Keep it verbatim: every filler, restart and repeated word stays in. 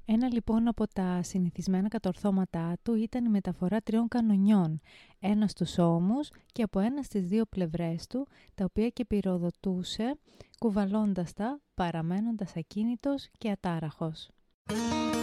Ένα λοιπόν από τα συνηθισμένα κατορθώματά του ήταν η μεταφορά τριών κανονιών, ένα στους ώμους και από ένα στις δύο πλευρές του, τα οποία και πυροδοτούσε κουβαλώντας τα, παραμένοντας ακίνητος και ατάραχος.